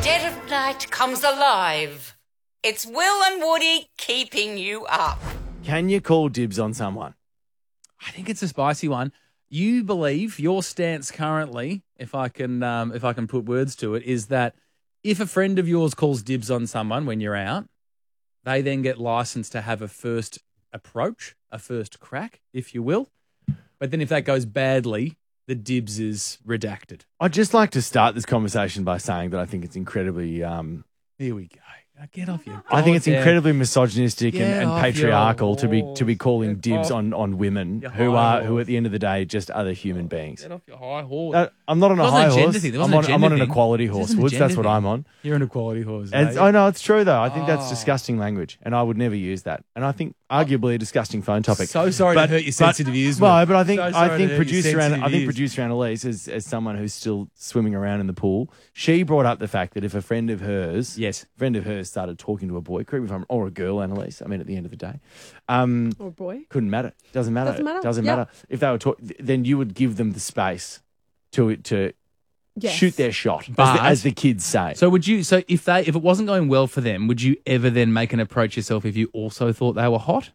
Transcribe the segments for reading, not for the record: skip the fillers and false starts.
dead of night comes alive. It's Will and Woody keeping you up. Can you call dibs on someone? I think it's a spicy one. You believe your stance currently, if I can put words to it, is that if a friend of yours calls dibs on someone when you're out, they then get licensed to have a first approach, a first crack, if you will. But then if that goes badly, the dibs is redacted. I'd just like to start this conversation by saying that I think it's incredibly Here we go. Get off your. I think it's goddamn- incredibly misogynistic Get and off patriarchal your to be calling horse. dibs Get on women your who high at horse. the end of the day just other human beings. Get off your high horse. I'm not on It a wasn't high a gender horse. thing. There I'm wasn't a on an gender thing. equality This horse. isn't a Woods, that's gender what thing. I'm on. You're an equality horse. And, eh? I know it's true though. I think that's Oh. disgusting language, and I would never use that. And I think arguably a disgusting phone topic. So sorry to hurt your sensitive ears. Will. No, but I think So sorry to hurt your producer sensitive ears. producer Annalise, as someone who's still swimming around in the pool, she brought up the fact that if a friend of hers started talking to a boy, correct me if I'm, or a girl, Annalise. I mean, at the end of the day, Or boy. couldn't matter. Doesn't matter. Doesn't matter. Yeah. If they were then you would give them the space to Yes. shoot their shot, But- as the kids say. So would you? So if it wasn't going well for them, would you ever then make an approach yourself if you also thought they were hot?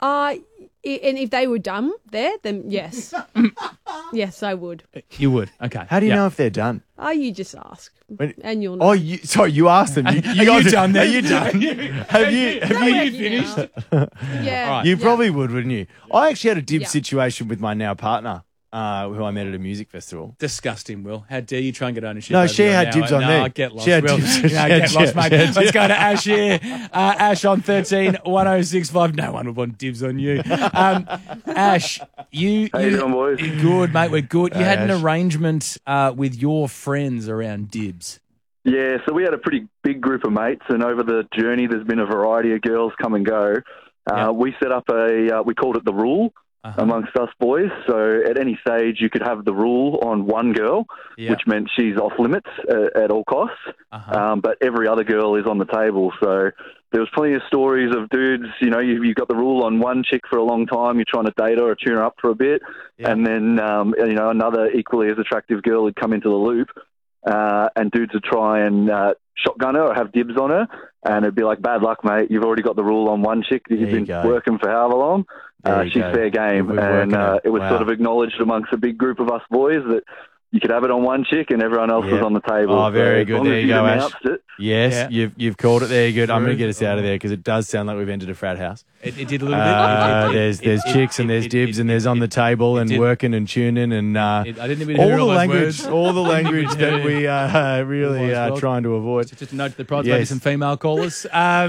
And if they were dumb there, then yes. Yes, I would. You would. Okay. How do you know if they're done? Oh, you just ask. When- And you'll know. Oh, you asked them. You done Are then? you done? Have you finished? Yeah. You probably would, wouldn't you? I actually had a dib Yeah. situation with my now partner, who I met at a music festival. Disgusting, Will. How dare you try and get ownership? No, over she your had now. dibs on no, me. Get lost, She had Will. dibs. No, She had- get she lost, had- mate. Let's go to Ash here. Ash on 13 1065. No one would want dibs on you. Ash, How you doing, boys? Good, mate. We're good. You Hey, had an Ash. arrangement with your friends around dibs. Yeah, so we had a pretty big group of mates, and over the journey, there's been a variety of girls come and go. Yeah. We set up we called it the rule amongst us boys. So at any stage, you could have the rule on one girl, Yeah. which meant she's off limits at all costs. But every other girl is on the table. So there was plenty of stories of dudes, you've got the rule on one chick for a long time, you're trying to date her or tune her up for a bit, and then, another equally as attractive girl would come into the loop, and dudes would try and shotgun her or have dibs on her, and it'd be like, bad luck, mate, you've already got the rule on one chick that you've There you been go. working for however long. There you She's go. fair game. We're And working it. it was Wow. sort of acknowledged amongst a big group of us boys that you could have it on one chick and everyone else was on the table. Oh, very So good. as long There as you go, Ash. announced it, Yes, you've called it there. Good. I'm going to True. get us out of there because it does sound like we've entered a frat house. It did a little bit. There's chicks and there's dibs and there's on the table and did. working and tuning and I didn't even all hear the all those language, words. all the language that we really Wise are world. trying to avoid. Just a note to the prize, maybe Yes. some female callers.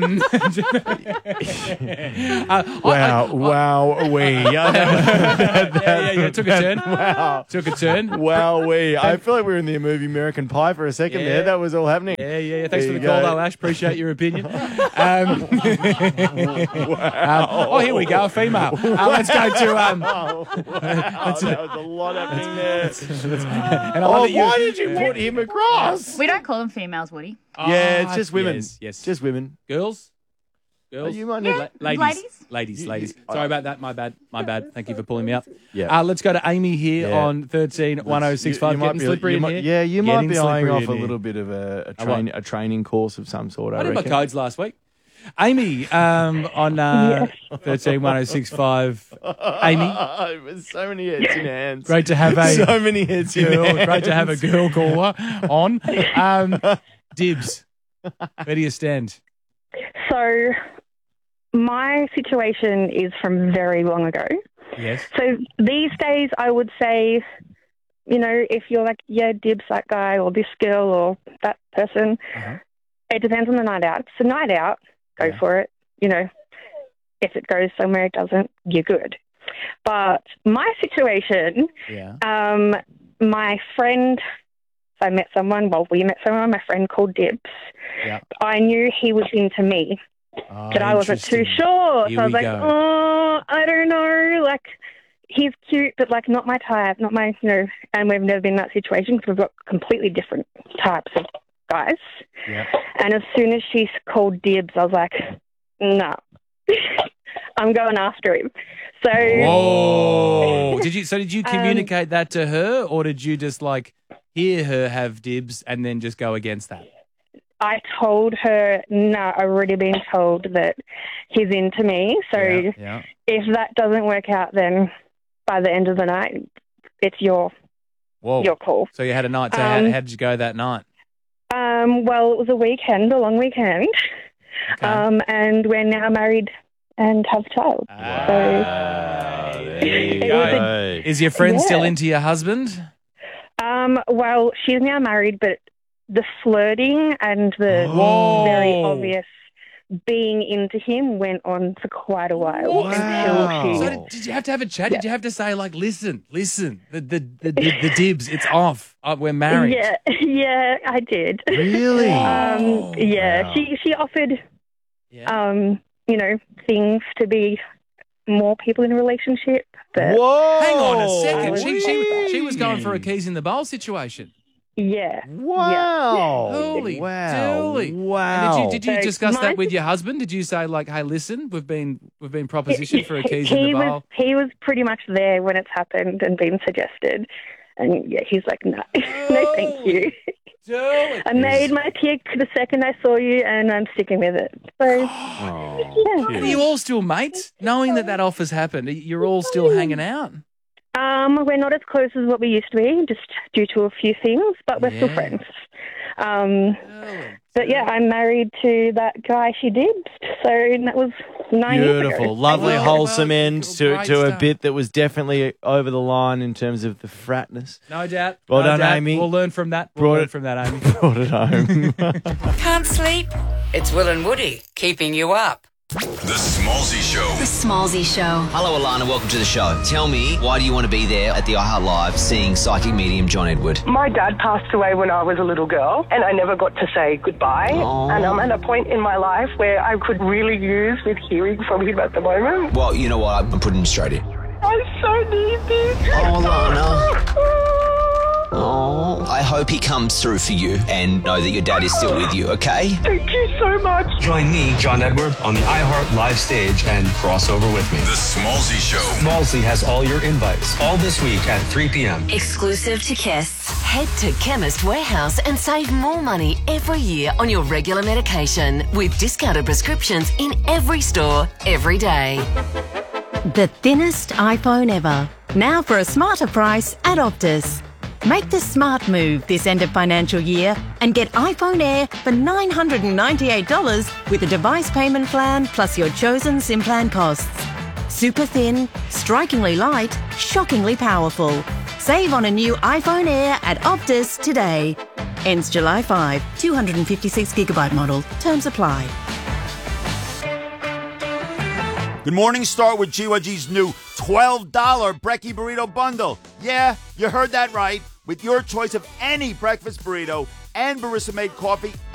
Wow, we. Yeah, took a turn. Wow. Took a turn. Wow, we. I feel like we were in the movie American Pie for a second Yeah. there. That was all happening. Yeah. Thanks There for the you call, go. though, Ash. Appreciate your opinion. Here we go, a female. Let's go to. That was a lot happening there. And I love that you- Why did you put him across? We don't call them females, Woody. Yeah, it's just women. Yes. Just women. Girls? Oh, you might need Ladies. Sorry about that. My bad. Thank you for pulling me up. Yeah. Let's go to Amy here Yeah. on 13 1065. You might Getting be- slippery you in might- here. Yeah, you might Getting be eyeing slippery off in a here. little bit of a what? training course of some sort, I I did my reckon. codes last week. Amy, on 13 1065. Amy, There's so many heads in hands. great to have a So many heads in girl. hands. Great to have a girl caller on. Dibs, where do you stand? So my situation is from very long ago. Yes. So these days I would say, if you're like, yeah, dibs that guy or this girl or that person, it depends on the night out. If it's a night out, go for it. If it goes somewhere it doesn't, you're good. But my situation, Yeah. my friend, I met someone, we met someone, my friend called Dibs. Yeah. I knew he was into me, but I wasn't too interesting. sure. Here So I was we like, go. I don't know. Like, he's cute, but like not my type, not my, and we've never been in that situation because we've got completely different types of guys. Yeah. And as soon as she called Dibs, I was like, no, I'm going after him. So Whoa! Did you communicate that to her, or did you just hear her have dibs and then just go against that? I told her, no, I've already been told that he's into me. So if that doesn't work out, then by the end of the night, it's your call. So you had a night. So how did you go that night? Well, it was a weekend, a long weekend. Okay. And we're now married and have a child. There you go. Is your friend still into your husband? Well, she's now married, but the flirting and the very obvious being into him went on for quite a while. Until So did you have to have a chat? Did you have to say, like, listen, the dibs, it's off. We're married. Yeah, I did. Really? Yeah, she offered, things to be more people in a relationship. But Whoa! Hang on a second. Whoa. She was going for a keys in the bowl situation. Yeah. Wow. Holy dooly. Wow. And did you So discuss that mine- with your husband? Did you say, like, hey, listen, we've been propositioned for a keys in the bowl? He was pretty much there when it's happened and been suggested. And yeah, he's like, no, no, thank you. I made my pick the second I saw you, and I'm sticking with it. So, Are you all still mates? Knowing that offer's happened, you're all still hanging out? we're not as close as what we used to be, just due to a few things, but we're still friends. But yeah, I'm married to that guy she did, so that was 9 years ago. Beautiful, lovely, wholesome end great to a stuff. bit that was definitely over the line in terms of the fratness. No doubt. Well no done, doubt. Amy. We'll learn from that. Brought We'll it- learn from that, Amy. Brought it home. Can't sleep? It's Will and Woody keeping you up. The Smallsy Show. The Smallsy Show. Hello, Alana. Welcome to the show. Tell me, why do you want to be there at the iHeart Live seeing psychic medium John Edward? My dad passed away when I was a little girl, and I never got to say goodbye. Oh. And I'm at a point in my life where I could really use with hearing from him at the moment. Well, you know what? I'm putting you straight in. I so need this. Oh, Alana. Oh, I hope he comes through for you and know that your dad is still with you, okay? Thank you so much. Join me, John Edward, on the iHeart Live stage and cross over with me. The Smallsy Show. Smallsy has all your invites, all this week at 3 p.m. Exclusive to Kiss. Head to Chemist Warehouse and save more money every year on your regular medication with discounted prescriptions in every store, every day. The thinnest iPhone ever. Now for a smarter price at Optus. Make the smart move this end of financial year and get iPhone Air for $998 with a device payment plan plus your chosen SIM plan costs. Super thin, strikingly light, shockingly powerful. Save on a new iPhone Air at Optus today. Ends July 5, 256GB model. Terms apply. Good morning. Start with GYG's new $12 Brekkie Burrito Bundle. Yeah, you heard that right. With your choice of any breakfast burrito and barista-made coffee